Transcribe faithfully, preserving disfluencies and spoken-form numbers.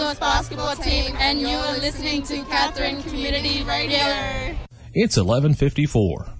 Louis basketball team, and you are listening to Catherine Community Radio. It's eleven fifty-four.